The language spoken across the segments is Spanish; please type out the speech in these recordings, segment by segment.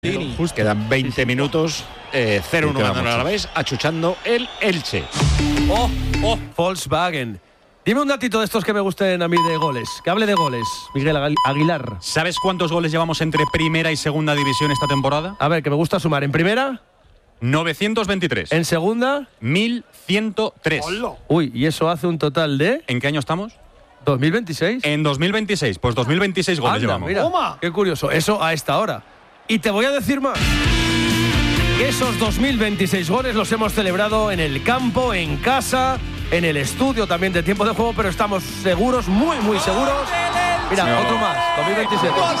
Justo. Quedan 20 minutos, 0-1 ganando el Alavés, achuchando el Elche. Volkswagen. Dime un datito de estos que me gusten a mí de goles. Que hable de goles, Miguel Aguilar. ¿Sabes cuántos goles llevamos entre primera y segunda división esta temporada? A ver, que me gusta sumar. ¿En primera? 923. ¿En segunda? 1103. Uy, y eso hace un total de... ¿En qué año estamos? 2026. En 2026. Pues 2026 goles Anda, llevamos. Mira, qué curioso. Eso a esta hora. Y te voy a decir más. Que esos 2026 goles los hemos celebrado en el campo, en casa, en el estudio también de tiempo de juego, pero estamos seguros, muy, muy seguros. Mira, otro más, 2027. ¡Gol!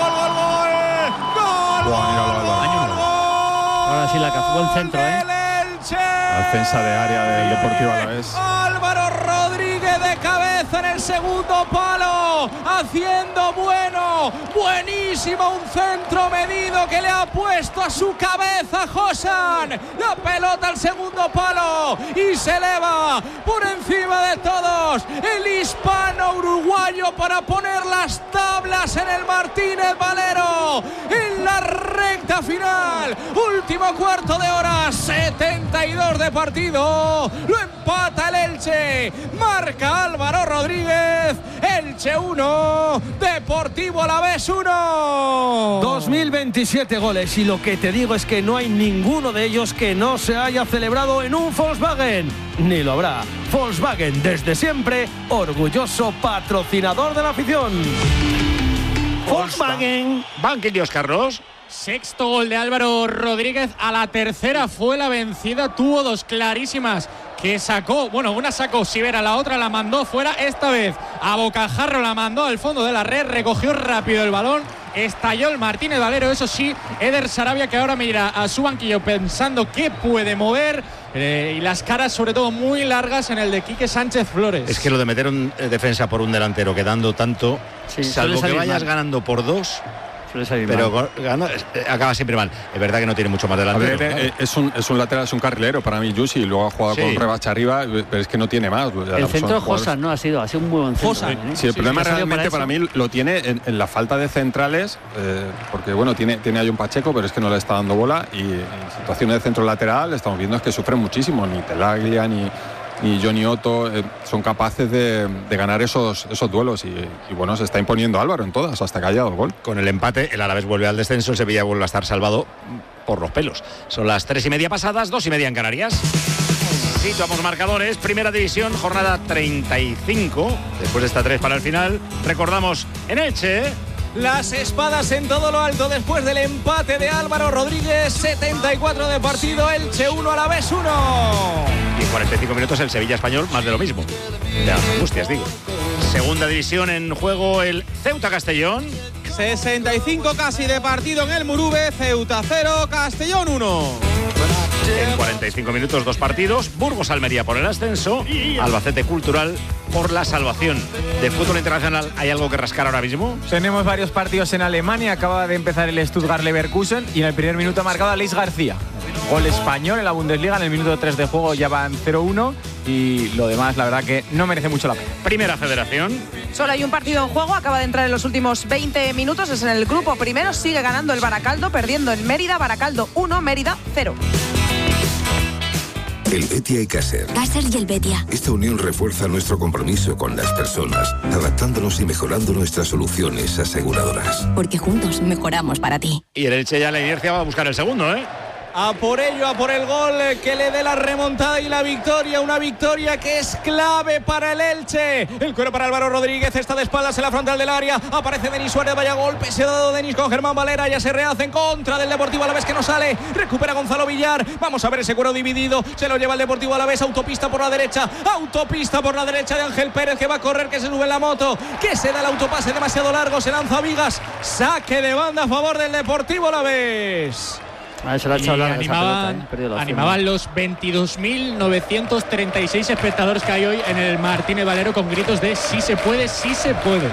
Ahora sí la cazó, buen centro, La defensa de área del Deportivo Alavés. Álvaro Rodríguez de cabeza en el segundo palo, haciendo buenísimo, un centro medido que le ha puesto a su cabeza Josan. La pelota al segundo palo y se eleva por encima de todos el hispano uruguayo para poner las tablas en el Martínez Valero en la recta final. Último cuarto de hora, 72 de partido, lo empata el Elche, marca Álvaro Rodríguez. Elche 1, Deportivo Alavés 1. 2027 goles, y lo que te digo es que no hay ninguno de ellos que no se haya celebrado en un Volkswagen, ni lo habrá. Volkswagen, desde siempre, orgulloso patrocinador de la afición. Volkswagen. Banquillos, Carlos. Sexto gol de Álvaro Rodríguez, a la tercera fue la vencida, tuvo dos clarísimas que sacó, una sacó Sivera, la otra la mandó fuera, esta vez a bocajarro la mandó al fondo de la red, recogió rápido el balón, estalló el Martínez Valero, eso sí, Eder Sarabia, que ahora mira a su banquillo pensando qué puede mover, y las caras sobre todo muy largas en el de Quique Sánchez Flores. Es que lo de meter un defensa por un delantero quedando tanto, sí, salvo que vayas ganando por 2, pero acaba siempre mal. Es verdad que no tiene mucho más delantero. Claro. Es un lateral, es un carrilero para mí, Yusi. Luego ha jugado con rebacha arriba, pero es que no tiene más. El centro de Josan no ha sido un muy buen centro. Sí, el problema realmente para mí lo tiene en la falta de centrales, porque tiene ahí un Pacheco, pero es que no le está dando bola, y en situaciones de centro lateral estamos viendo es que sufren muchísimo. Ni Telaglia ni Johnny Otto son capaces de ganar esos duelos, y se está imponiendo Álvaro en todas hasta que haya dado el gol. Con el empate el Alavés vuelve al descenso, el Sevilla vuelve a estar salvado por los pelos. Son las 3:30 pasadas, 2:30 en Canarias. Situamos marcadores, Primera División, jornada 35, después de esta 3 para el final. Recordamos en Elche. Las espadas en todo lo alto después del empate de Álvaro Rodríguez, 74 de partido, Elche 1, Alavés 1. Y en 45 minutos el Sevilla Español, más de lo mismo. De las angustias, digo. Segunda División en juego, el Ceuta Castellón. 65 casi de partido en el Murube, Ceuta 0, Castellón 1. En 45 minutos 2 partidos, Burgos Almería por el ascenso, Albacete Cultural por la salvación. ¿De fútbol internacional hay algo que rascar ahora mismo? Tenemos varios partidos en Alemania, acaba de empezar el Stuttgart Leverkusen y en el primer minuto ha marcado a Luis García. Gol español en la Bundesliga, en el minuto 3 de juego ya van 0-1 y lo demás la verdad que no merece mucho la pena. Primera Federación. Solo hay un partido en juego, acaba de entrar en los últimos 20 minutos, es en el grupo primero, sigue ganando el Baracaldo, perdiendo en Mérida, Baracaldo 1, Mérida 0. El Betia y Caser. Caser y el Betia. Esta unión refuerza nuestro compromiso con las personas, adaptándonos y mejorando nuestras soluciones aseguradoras. Porque juntos mejoramos para ti. Y el Elche ya la inercia va a buscar el segundo, A por ello, a por el gol que le dé la remontada y la victoria. Una victoria que es clave para el Elche. El cuero para Álvaro Rodríguez, está de espaldas en la frontal del área. Aparece Denis Suárez, vaya golpe. Se ha dado Denis con Germán Valera. Ya se rehace en contra del Deportivo Alavés, que no sale. Recupera Gonzalo Villar. Vamos a ver ese cuero dividido. Se lo lleva el Deportivo Alavés. Autopista por la derecha. Autopista por la derecha de Ángel Pérez, que va a correr, que se sube en la moto. Que se da el autopase demasiado largo. Se lanza a Vigas. Saque de banda a favor del Deportivo Alavés. Se la ha echado larga, animaban los 22.936 espectadores que hay hoy en el Martínez Valero con gritos de sí se puede, sí se puede.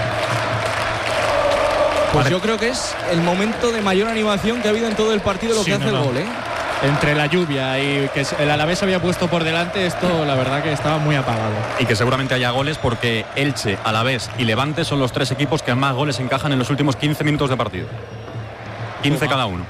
Pues yo creo que es el momento de mayor animación que ha habido en todo el partido, lo que hace el gol, Entre la lluvia y que el Alavés se había puesto por delante, esto la verdad que estaba muy apagado. Y que seguramente haya goles porque Elche, Alavés y Levante son los 3 equipos que más goles encajan en los últimos 15 minutos de partido. 15 cada uno.